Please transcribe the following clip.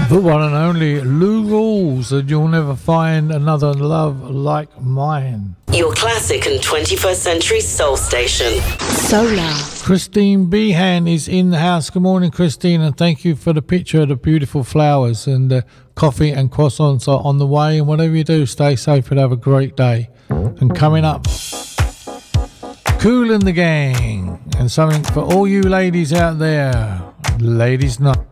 The one and only Lou Rawls, and you'll never find another love like mine. Your classic and 21st century soul station. Solar. Christine Behan is in the house. Good morning, Christine, and thank you for the picture of the beautiful flowers, and coffee and croissants are on the way, and whatever you do, stay safe and have a great day. And coming up, Kool and the Gang, and something for all you ladies out there. Ladies' night.